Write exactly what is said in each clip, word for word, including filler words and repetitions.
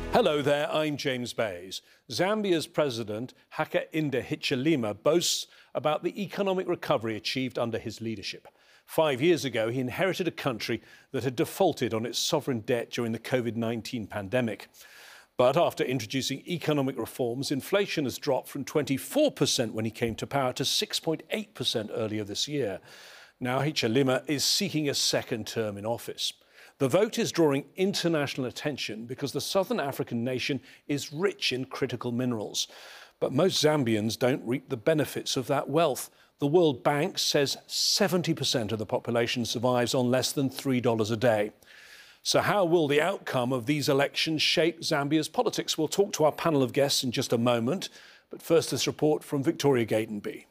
Hello there, I'm James Bays. Zambia's president, Hakainde Hichilema, boasts about the economic recovery achieved under his leadership. Five years ago, he inherited a country that had defaulted on its sovereign debt during the COVID nineteen pandemic. But after introducing economic reforms, inflation has dropped from twenty-four percent when he came to power to six point eight percent earlier this year. Now Hichilema is seeking a second term in office. The vote is drawing international attention because the southern African nation is rich in critical minerals. But most Zambians don't reap the benefits of that wealth. The World Bank says seventy percent of the population survives on less than three dollars a day. So how will the outcome of these elections shape Zambia's politics? We'll talk to our panel of guests in just a moment. But first, this report from Victoria Gatenby.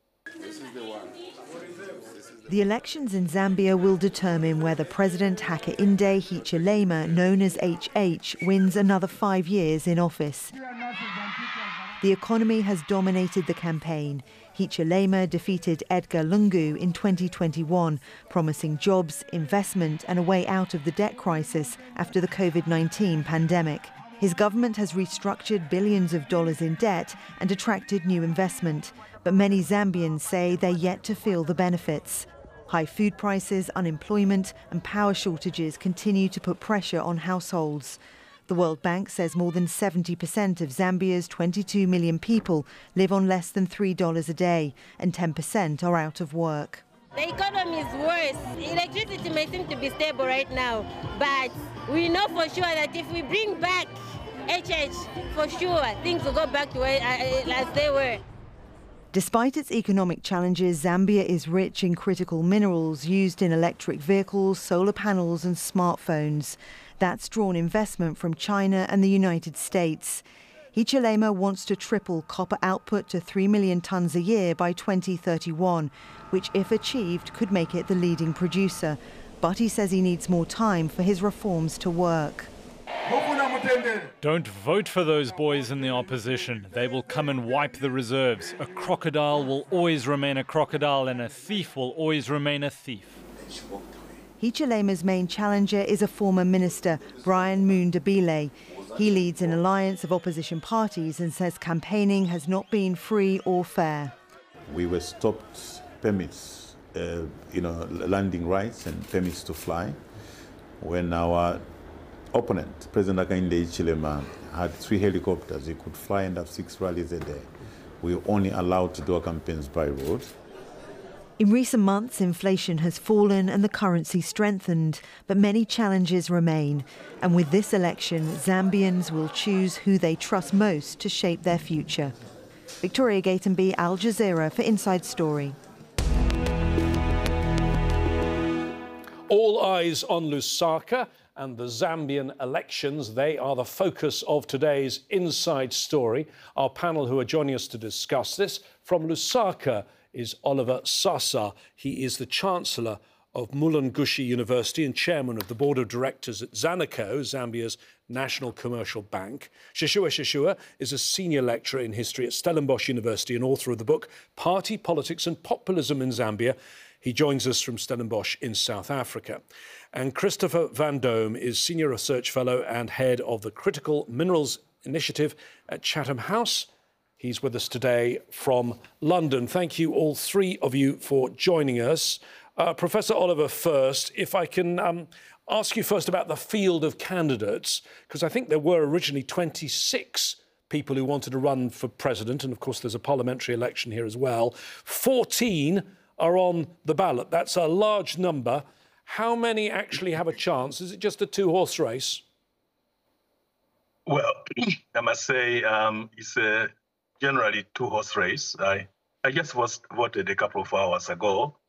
The elections in Zambia will determine whether President Hakainde Hichilema, known as H H, wins another five years in office. The economy has dominated the campaign. Hichilema defeated Edgar Lungu in twenty twenty-one, promising jobs, investment and a way out of the debt crisis after the COVID nineteen pandemic. His government has restructured billions of dollars in debt and attracted new investment. But many Zambians say they're yet to feel the benefits. High food prices, unemployment and power shortages continue to put pressure on households. The World Bank says more than seventy percent of Zambia's twenty-two million people live on less than three dollars a day, and ten percent are out of work. The economy is worse. Electricity may seem to be stable right now, but we know for sure that if we bring back H H, for sure things will go back to where, uh, as they were. Despite its economic challenges, Zambia is rich in critical minerals used in electric vehicles, solar panels and smartphones. That's drawn investment from China and the United States. Hichilema wants to triple copper output to three million tonnes a year by twenty thirty-one, which, if achieved, could make it the leading producer. But he says he needs more time for his reforms to work. Don't vote for those boys in the opposition. They will come and wipe the reserves. A crocodile will always remain a crocodile and a thief will always remain a thief. Hichilema's main challenger is a former minister, Brian Mundabile. He leads an alliance of opposition parties and says campaigning has not been free or fair. We were stopped permits, uh, you know, landing rights and permits to fly when our opponent, President Hakainde Hichilema, had three helicopters. He could fly and have six rallies a day. We were only allowed to do our campaigns by road. In recent months, inflation has fallen and the currency strengthened, but many challenges remain. And with this election, Zambians will choose who they trust most to shape their future. Victoria Gatenby, Al Jazeera for Inside Story. All eyes on Lusaka and the Zambian elections. They are the focus of today's Inside Story. Our panel who are joining us to discuss this from Lusaka is Oliver Sasa. He is the Chancellor of Mulungushi University and Chairman of the Board of Directors at Zanaco, Zambia's national commercial bank. Shishua Shishua is a Senior Lecturer in History at Stellenbosch University and author of the book Party, Politics and Populism in Zambia. He joins us from Stellenbosch in South Africa. And Christopher Van Dome is Senior Research Fellow and Head of the Critical Minerals Initiative at Chatham House. He's with us today from London. Thank you, all three of you, for joining us. Uh, Professor Oliver, first, if I can um, ask you first about the field of candidates, because I think there were originally twenty-six people who wanted to run for president, and of course there's a parliamentary election here as well. fourteen are on the ballot. That's a large number. How many actually have a chance? Is it just a two-horse race? Well, I must say um, it's a generally two-horse race. I, I just was voted a couple of hours ago.